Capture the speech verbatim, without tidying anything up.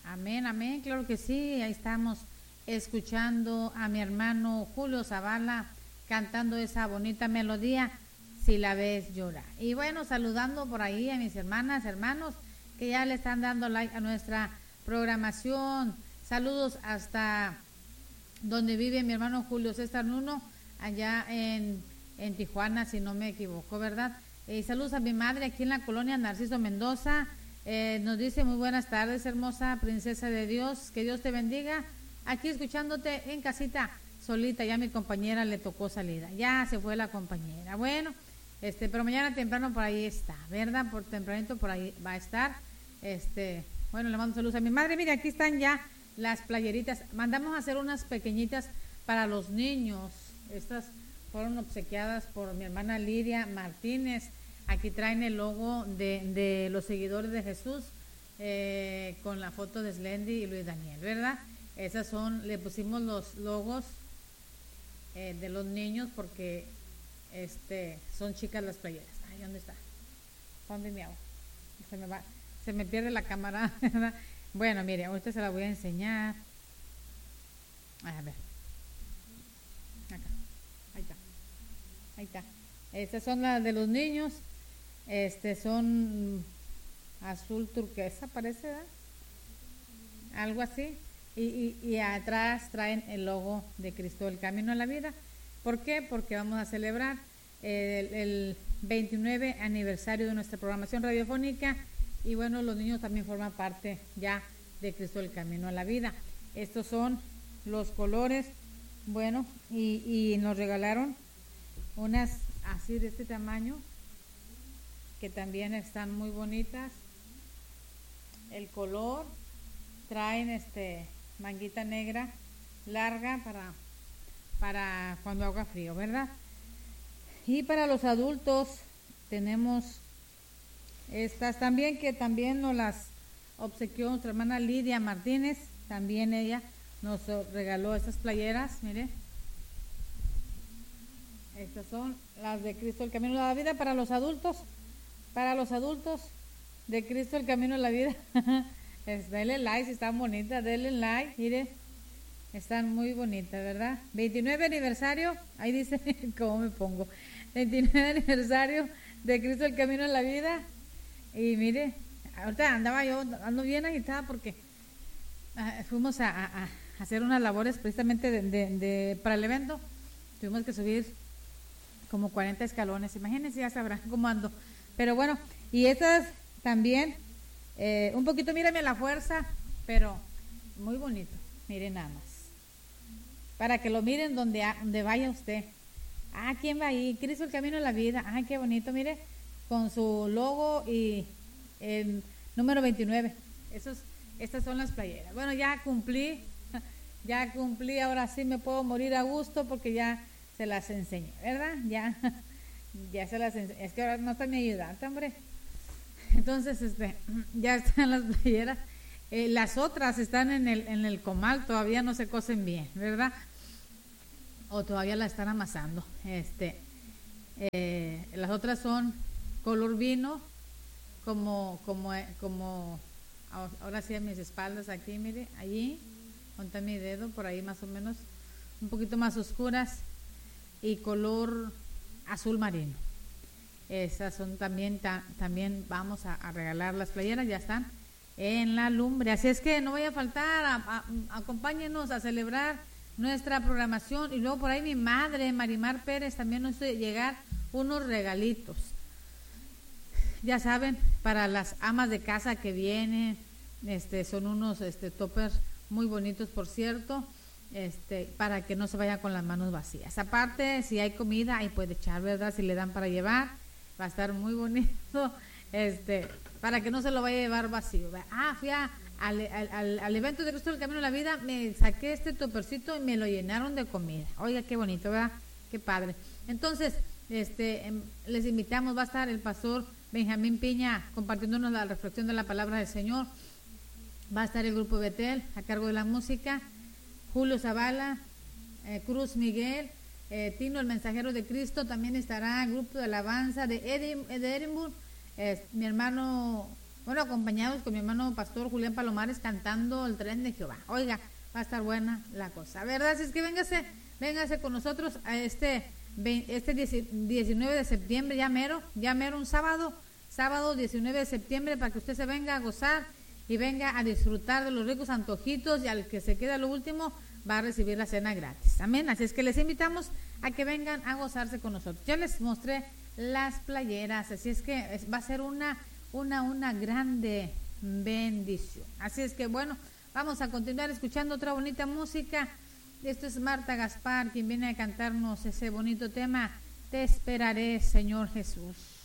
Amén, amén, claro que sí, ahí estamos escuchando a mi hermano Julio Zavala cantando esa bonita melodía, Si la ves llorar. Y bueno, saludando por ahí a mis hermanas, hermanos, que ya le están dando like a nuestra programación. Saludos hasta donde vive mi hermano Julio César Nuno, allá en, en Tijuana, si no me equivoco, ¿verdad? Eh, saludos a mi madre aquí en la colonia Narciso Mendoza. Eh, nos dice muy buenas tardes, hermosa princesa de Dios, que Dios te bendiga. Aquí escuchándote en casita, solita, ya mi compañera le tocó salida, ya se fue la compañera. Bueno, este, pero mañana temprano por ahí está, ¿verdad? Por tempranito por ahí va a estar. Este, bueno, le mando saludos a mi madre. Mire, aquí están ya las playeritas. Mandamos a hacer unas pequeñitas para los niños. Estas fueron obsequiadas por mi hermana Lidia Martínez. Aquí traen el logo de, de los seguidores de Jesús, eh, con la foto de Slendy y Luis Daniel, ¿verdad? Esas son, le pusimos los logos eh, de los niños porque este son chicas las playeras. Ay, ¿dónde está? ¿Dónde me hago? Se me va, se me pierde la cámara, ¿verdad? Bueno, mire, ahorita se la voy a enseñar. A ver. Acá. Ahí está. Ahí está. Estas son las de los niños. Este son azul turquesa, parece, ¿verdad? Algo así. Y, y, y atrás traen el logo de Cristo, el Camino a la Vida. ¿Por qué? Porque vamos a celebrar el, el veintinueve aniversario de nuestra programación radiofónica. Y bueno, los niños también forman parte ya de Cristo, el Camino a la Vida. Estos son los colores. Bueno, y, y nos regalaron unas así de este tamaño, que también están muy bonitas. El color, traen este manguita negra larga para, para cuando haga frío, ¿verdad? Y para los adultos tenemos estas también, que también nos las obsequió nuestra hermana Lidia Martínez. También ella nos regaló estas playeras, mire. Estas son las de Cristo, el Camino a la Vida para los adultos. Para los adultos de Cristo, el Camino a la Vida. Es, denle like si están bonitas, denle like, mire. Están muy bonitas, ¿verdad? veintinueve aniversario, ahí dice cómo me pongo. veintinueve aniversario de Cristo, el Camino a la Vida. Y mire, ahorita andaba yo, ando bien agitada porque uh, fuimos a, a, a hacer unas labores precisamente de, de, de, para el evento. Tuvimos que subir como cuarenta escalones, imagínense, ya sabrán cómo ando. Pero bueno, y estas también, eh, un poquito, mírame la fuerza, pero muy bonito, miren nada más. Para que lo miren donde, donde vaya usted. Ah, ¿quién va ahí? Cristo, el Camino a la Vida. Ah, qué bonito, mire, con su logo y el número veintinueve. Esos, estas son las playeras. Bueno, ya cumplí, ya cumplí, ahora sí me puedo morir a gusto porque ya se las enseñé, ¿verdad? Ya, ya se las enseñé. Es que ahora no está mi ayudante, hombre. Entonces, este, ya están las playeras. Eh, las otras están en el, en el comal, todavía no se cosen bien, ¿verdad? O todavía la están amasando. Este, eh, las otras son color vino, como, como, como, ahora sí a mis espaldas aquí, mire, allí, donde mi dedo, por ahí más o menos, un poquito más oscuras, y color azul marino. Esas son también, ta, también vamos a, a regalar las playeras, ya están en la lumbre. Así es que no vaya a faltar, a, a, acompáñenos a celebrar nuestra programación. Y luego por ahí mi madre, Marimar Pérez, también nos hizo llegar unos regalitos. Ya saben, para las amas de casa que vienen, este, son unos este, toppers muy bonitos, por cierto. Este, para que no se vaya con las manos vacías. Aparte, si hay comida, ahí puede echar, ¿verdad? Si le dan para llevar, va a estar muy bonito, este, para que no se lo vaya a llevar vacío, ¿verdad? Ah, fui a, al, al, al evento de Cristo del Camino a la Vida, me saqué este topercito y me lo llenaron de comida. Oiga, qué bonito, ¿verdad? Qué padre. Entonces, este, les invitamos, va a estar el pastor Benjamín Piña compartiéndonos la reflexión de la palabra del Señor. Va a estar el grupo Betel a cargo de la música. Julio Zavala, eh, Cruz Miguel, eh, Tino el Mensajero de Cristo, también estará el grupo de alabanza de, Edim, de Edimburgo, eh, mi hermano Bueno, acompañados con mi hermano pastor Julián Palomares cantando el tren de Jehová. Oiga, va a estar buena la cosa, ¿verdad? Así es que véngase, véngase con nosotros a este, este diecinueve de septiembre, ya mero, ya mero un sábado, sábado diecinueve de septiembre, para que usted se venga a gozar y venga a disfrutar de los ricos antojitos, y al que se queda lo último va a recibir la cena gratis. Amén. Así es que les invitamos a que vengan a gozarse con nosotros. Ya les mostré las playeras, así es que va a ser una, una, una grande bendición. Así es que bueno, vamos a continuar escuchando otra bonita música. Esto es Marta Gaspar, quien viene a cantarnos ese bonito tema, Te esperaré, Señor Jesús.